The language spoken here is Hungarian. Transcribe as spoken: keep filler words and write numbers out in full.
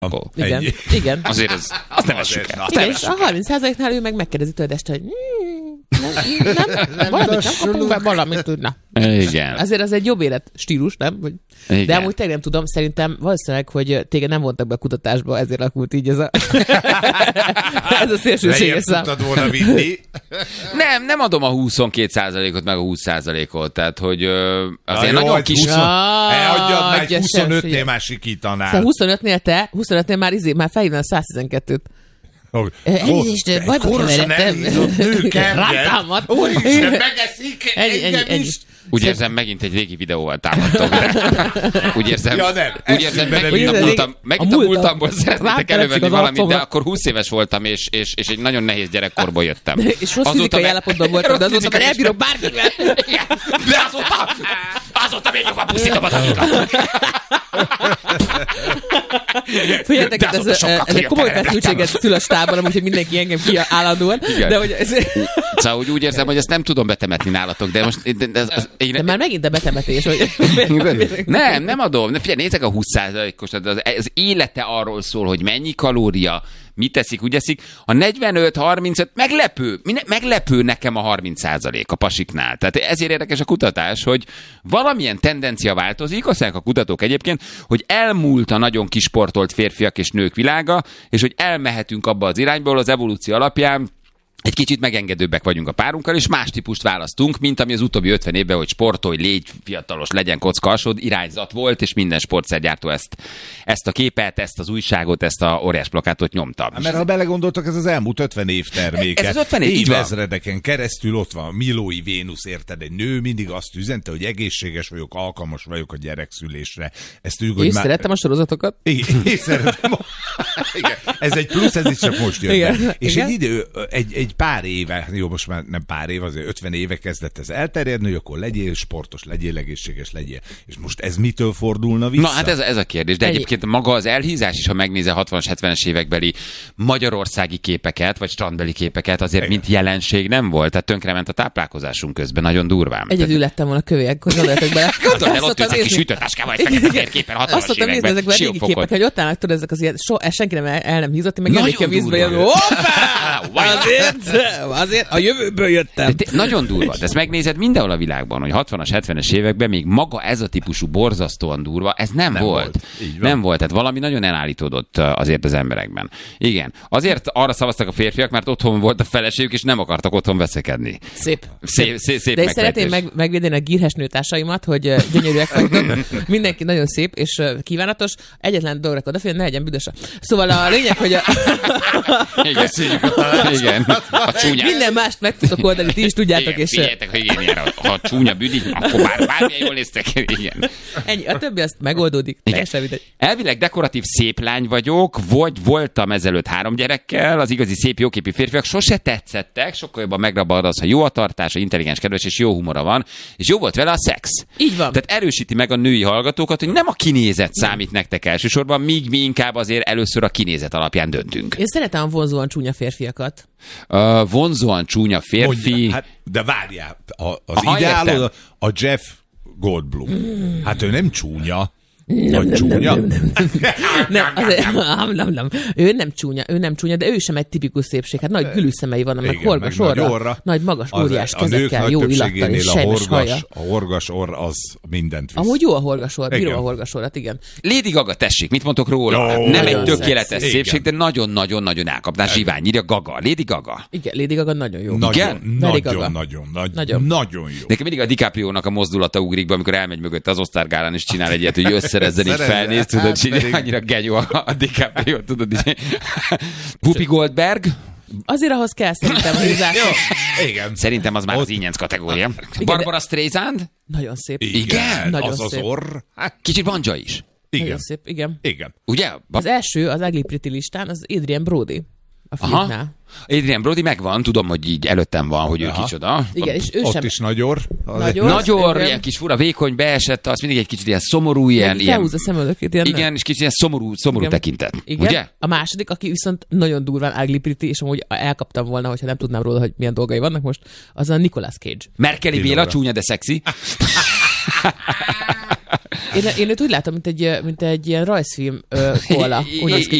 Oh, igen, ennyi. igen. Azért ez, azt nem essük el. Igen, és a harminc százaléknál ő meg megkérdezi tőled este, hogy nem, nem, nem, valamit nem kapunk be, valamit tudna. Igen. Azért az egy jobb életstílus, nem? Hogy... De amúgy tényleg nem tudom, szerintem valószínűleg, hogy téged nem vontak be a kutatásba, ezért alakult így ez a, ez a szélsőséges szám. tudtad volna vinni. Nem, nem adom a huszonkét százalékot, meg a húsz százalékot, tehát, hogy ö, azért Na, nagyon jó, kis... húsz... Elhagyjad már, adja huszonötnél sem, már sikítanál. Szóval huszonötnél te, huszonötnél már, izé, már felhívnál a száztizenkettőt. Oh, Elnézést, bajba keveredtem. Rátámad. Úristen, megeszik Ennyi, ennyi, engem ennyi. is. Úgy érzem, megint egy régi videóval támadtok. Úgy érzem, Ja, nem, úgy érzem megint a, múltam, megint a múltamból szeretnétek elővenni valamit, de akkor húsz éves voltam, és, és, és egy nagyon nehéz gyerekkorból jöttem. És rossz fizikai állapotban voltam, de azóta már elbírok bármivel. De azóta, azóta még jobban pusztítom az amiket. Figyeljetek, ez, ez, ez egy komoly feszültséget szül a stábban, úgyhogy mindenki engem ki állandóan. De, hogy ez... Szóval úgy, úgy érzem, hogy ezt nem tudom betemetni nálatok, de most... De, de, az, én... de már megint a betemetés, hogy... nem, nem adom. Figyelj, nézzek a húsz százalékos, az, az élete arról szól, hogy mennyi kalória, mit teszik, úgy eszik. A negyvenöt harmincöt meglepő, meglepő nekem a harminc százalék a pasiknál. Tehát ezért érdekes a kutatás, hogy valamilyen tendencia változik, azt mondják a kutatók egyébként, hogy elmúlt a nagyon kisportolt férfiak és nők világa, és hogy elmehetünk abba az irányból az evolúció alapján, egy kicsit megengedőbbek vagyunk a párunkkal, és más típust választunk, mint ami az utóbbi ötven évben, hogy sportolj, légy fiatalos, legyen kocka alsód, irányzat volt, és minden sportszergyártó ezt, ezt a képet, ezt az újságot, ezt a óriás plakátot nyomta. Hát, mert ha belegondoltak, ez az elmúlt ötven év terméke. Ez az ötven év, így van. Évezredeken keresztül ott van a Milói Vénusz, érted? Egy nő mindig azt üzente, hogy egészséges vagyok, alkalmas vagyok a gyerekszülésre. Ezt ők, és már... szerettem a sorozatokat. Igen, én szeretem. Igen. Ez egy plusz, ez is csak most jött. Igen. És Igen? egy idő, egy, egy pár éve, jó, most már nem pár év, azért ötven éve kezdett ez elterjedni, hogy akkor legyél sportos, legyél egészséges, legyél. És most ez mitől fordulna vissza? Na hát ez, ez a kérdés, de egyébként maga az elhízás is, ha megnézel hatvanas, hetvenes évekbeli magyarországi képeket, vagy strandbeli képeket, azért mint jelenség nem volt, tehát tönkrement a táplálkozásunk közben, nagyon durván. Egyedül lettem volna kövélyek, gondoljatok bele. Gondolj el, ott ülsz a kis ütőtáskával, egy fekete képen hatvanas azt években. Azt nézni ezekben a régi képek, hogy ott állnak, tudod, ezek az ilyen, so, senki nem el, el nem hízott, meg jönnék a vízbe, jön, hoppá! Azért, azért a jövőből jöttem. Te, nagyon durva, de ezt megnézed mindenhol a világban, hogy hatvanas, hetvenes években még maga ez a típusú borzasztóan durva, ez nem, nem volt. volt. Nem volt, tehát valami nagyon elállítódott azért az emberekben. Igen. Azért arra szavaztak a férfiak, mert otthon volt a feleségük, és nem akartak otthon veszekedni. Szép. Szép, szép, szép de én szeretném meg, megvédeni a gírhes nőtársaimat, hogy gyönyörűek vagytok. Mindenki nagyon szép és kívánatos. Egyetlen dologra odafigyelni, ne legyen büdös. Szóval a lényeg, hogy a... Igen. Igen. A csúnya... Minden mást meg tudok oldani, ti is tudjátok. Igen, és... figyeljetek, hogy igen, ilyen, ha csúnya büdi, akkor bár bármilyen jól néztek. Igen. Ennyi, a többi azt megoldódik. Elvileg dekoratív szép lány vagyok, vagy voltam ezelőtt három gyerekkel, az igazi szép jóképű férfiak sose tetszettek, sokkal jobban megrabad az, ha jó a tartása, intelligens, kedves és jó humora van, és jó volt vele a szex. Így van. Tehát erősíti meg a női hallgatókat, hogy nem a kinézet számít nektek elsősorban, míg mi inkább azért először a kinézet alapján döntünk. Én szeretem vonzóan csúnya férfiakat. Uh, vonzóan csúnya férfi. Mondja, hát, de várjál, a, az ideálod a Jeff Goldblum. Mm. Hát ő nem csúnya. Nem, nem, nem, nem, nem, nem. Azért, nem, nem. Ő nem csúnya, ő nem csúnya, de ő sem egy tipikus szépség. Hát nagy gülűszemei vannak, meg horgas orra, nagy, orra, nagy magas, óriás kezekkel, jó illattal és sejmes haja. A horgas orr az mindent visz. Amúgy jó a horgas orr, bíró a horgas orrat, igen. Lady Gaga, tessék, mit mondtok róla? Jó, nem egy tökéletes szépség, de nagyon-nagyon-nagyon elkapná zsivány, írja Gaga. Lady Gaga. Igen, Lady Gaga nagyon jó. Nagyon, igen? Nagyon, nagyon, nagyon, nagyon jó. Nekem mindig a DiCaprio-nak a mozdulata ugrik be, amikor elmegy mögött az Oscar gálán, és csinál egy ilyet, hogy összerezzen, így felnéz, tudod, hát, annyira genyó a DiCaprio, tudod, így. Whoopi Goldberg. Azért ahhoz kell szerintem húzás. Igen. Szerintem az már ott az ínyenc kategória. Barbara Streisand. Nagyon szép. Igen, igen. Nagyon az az szép. orr. Hát, kicsit Banja is. Igen. Nagyon szép, igen. Igen. Ugye? Az első, az Ugly Pretty listán, az Adrian Brody. A filmnál. Adrian Brody megvan, tudom, hogy így előttem van, hogy aha, ő kicsoda. Igen, és ő ott sem... is nagyor. Nagyor, nagyor ilyen kis fura, vékony, beesett, az mindig egy kicsit ilyen szomorú, ilyen... Felhúzza szemöldökét, ilyen... Igen, és kicsit ilyen szomorú, szomorú igen. tekintet. Igen. Ugye? A második, aki viszont nagyon durván Ugly Pretty, és amúgy elkaptam volna, hogyha nem tudnám róla, hogy milyen dolgai vannak most, az a Nicolas Cage. Merkeli Béla, csúnya, de szexi. Én, én őt úgy látom, mint egy, mint egy ilyen rajzfilm uh, kóla. Úgy